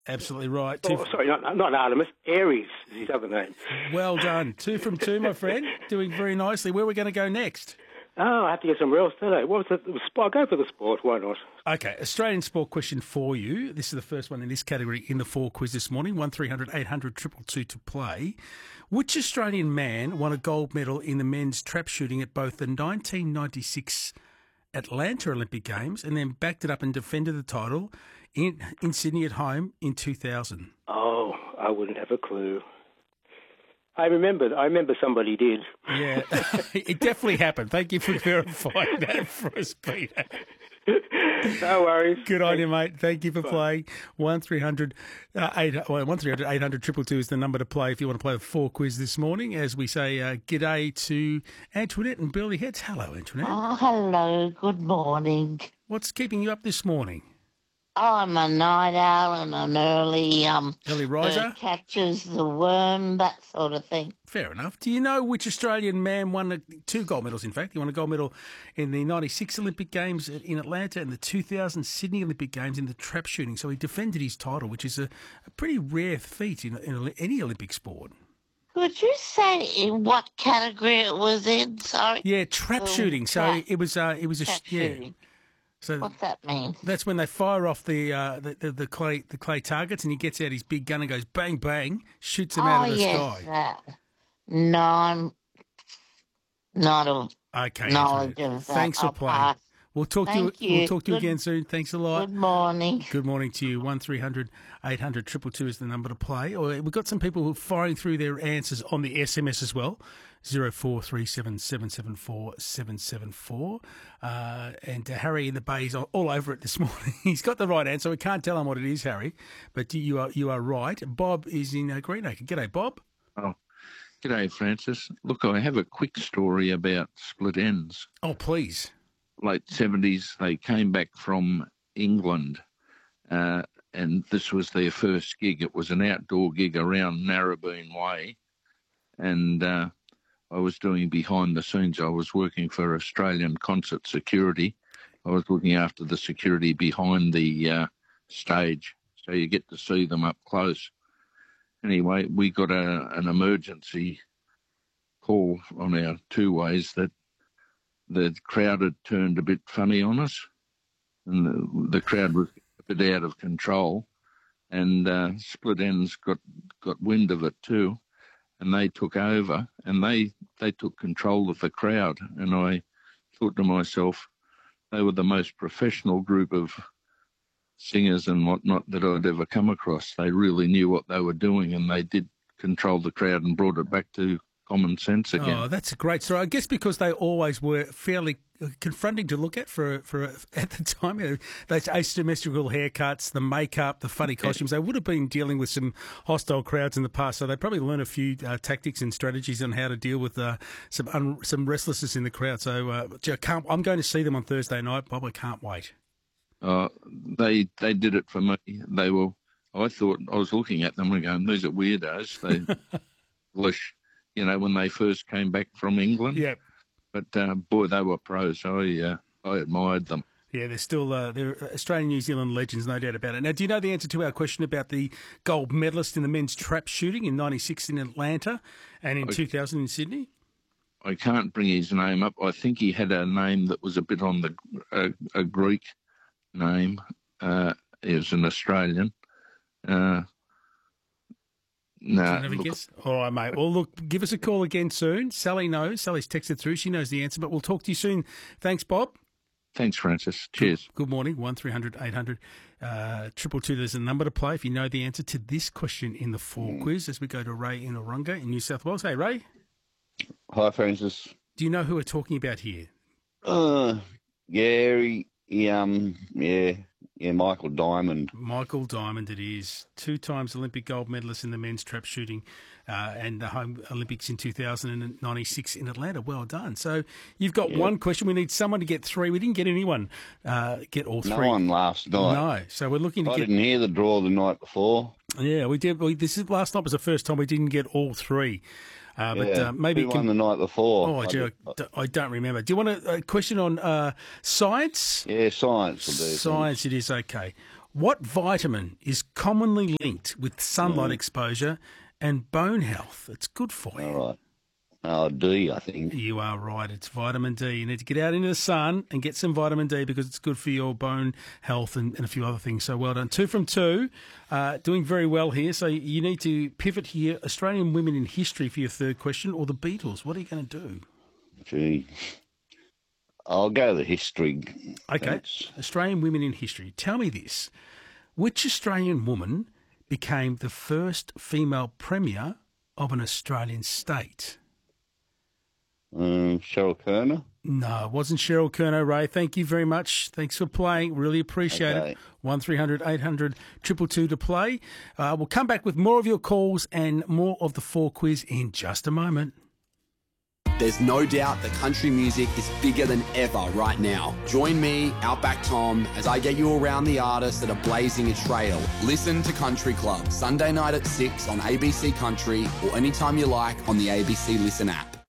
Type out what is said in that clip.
Absolutely right. Oh, sorry, not Artemis. Aries is his other name. Well done. 2 from 2, my friend. Doing very nicely. Where are we going to go next? Oh, I have to get somewhere else, don't I? What was the sport? I'll go for the sport. Why not? Okay, Australian sport question for you. This is the first one in this category in the 4 quiz this morning. 1300 800 222 to play. Which Australian man won a gold medal in the men's trap shooting at both the 1996 Atlanta Olympic Games and then backed it up and defended the title in Sydney at home in 2000? Oh, I wouldn't have a clue. I remember somebody did. Yeah, it definitely happened. Thank you for verifying that for us, Peter. No worries. Good on you, mate. Thank you for playing. 1300 800 222 is the number to play if you want to play the 4 quiz this morning. As we say, g'day to Antoinette and Burley Heads. Hello, Antoinette. Oh, hello. Good morning. What's keeping you up this morning? I'm a night owl and an early riser? Catches the worm, that sort of thing. Fair enough. Do you know which Australian man won 2 gold medals, in fact? He won a gold medal in the 96 Olympic Games in Atlanta and the 2000 Sydney Olympic Games in the trap shooting. So he defended his title, which is a pretty rare feat in any Olympic sport. Could you say in what category it was in? Sorry. Yeah, trap shooting. So it was a shooting. So what's that mean? That's when they fire off the clay targets, and he gets out his big gun and goes bang bang, shoots them out of the sky. That. No, I'm not knowledge of that. Thanks for playing. We'll talk to you. We'll talk to you again soon. Thanks a lot. Good morning. Good morning to you. 1300 800 222 is the number to play. Or we've got some people who are firing through their answers on the SMS as well. 0437 774 774. And Harry in the Bay is all over it this morning. He's got the right answer. We can't tell him what it is, Harry, but you are right. Bob is in Greenacre. G'day, Bob. Oh, g'day, Francis. Look, I have a quick story about Split Ends. Oh, please. Late 70s, they came back from England, and this was their first gig. It was an outdoor gig around Narrabeen Way, and I was doing behind the scenes. I was working for Australian Concert Security. I was looking after the security behind the stage, so you get to see them up close. Anyway, we got an emergency call on our 2-ways that the crowd had turned a bit funny on us, and the crowd was a bit out of control, and Split Ends got wind of it too, and they took over, and they took control of the crowd, and I thought to myself, they were the most professional group of singers and whatnot that I'd ever come across. They really knew what they were doing, and they did control the crowd and brought it back to common sense again. Oh, that's a great story. I guess because they always were fairly confronting to look at for at the time. You know, those asymmetrical haircuts, the makeup, the funny costumes. They would have been dealing with some hostile crowds in the past, so they probably learned a few tactics and strategies on how to deal with some restlessness in the crowd. So I'm going to see them on Thursday night, Bob. I can't wait. They did it for me. I thought, I was looking at them and going, these are weirdos. They English, when they first came back from England. Yeah. But, boy, they were pros. I admired them. Yeah, they're Australian New Zealand legends, no doubt about it. Now, do you know the answer to our question about the gold medalist in the men's trap shooting in 96 in Atlanta and in 2000 in Sydney? I can't bring his name up. I think he had a name that was a bit on a Greek name. He was an Australian. No. Guess? All right, mate. Well, look, give us a call again soon. Sally knows. Sally's texted through. She knows the answer, but we'll talk to you soon. Thanks, Bob. Thanks, Francis. Cheers. Good morning. 1300 800 222. There's a number to play if you know the answer to this question in the 4 quiz as we go to Ray in Orunga in New South Wales. Hey, Ray. Hi, Francis. Do you know who we're talking about here? Michael Diamond. Michael Diamond it is. 2 times Olympic gold medalist in the men's trap shooting and the home Olympics in 2096 in Atlanta. Well done. So you've got one question. We need someone to get 3. We didn't get anyone get all 3. No one last night. No. So we're looking to I didn't hear the draw the night before. Yeah, we did. Last night was the first time we didn't get all 3. Maybe who won the night before? Oh, I don't remember. Do you want a question on science? Yeah, science will do. Science, it is okay. What vitamin is commonly linked with sunlight exposure and bone health? It's good for you. All right. Oh, D, I think. You are right. It's vitamin D. You need to get out into the sun and get some vitamin D because it's good for your bone health and a few other things. So well done. 2 from 2. Doing very well here. So you need to pivot here. Australian women in history for your third question, or the Beatles. What are you going to do? Gee. I'll go the history. Okay. Thanks. Australian women in history. Tell me this. Which Australian woman became the first female premier of an Australian state? Cheryl Kerner. No, it wasn't Cheryl Kerner, Ray. Thank you very much. Thanks for playing. Really appreciate it. 1300 800 222 to play. We'll come back with more of your calls and more of the 4 quiz in just a moment. There's no doubt that country music is bigger than ever right now. Join me, Outback Tom, as I get you around the artists that are blazing a trail. Listen to Country Club, Sunday night at 6 on ABC Country or anytime you like on the ABC Listen app.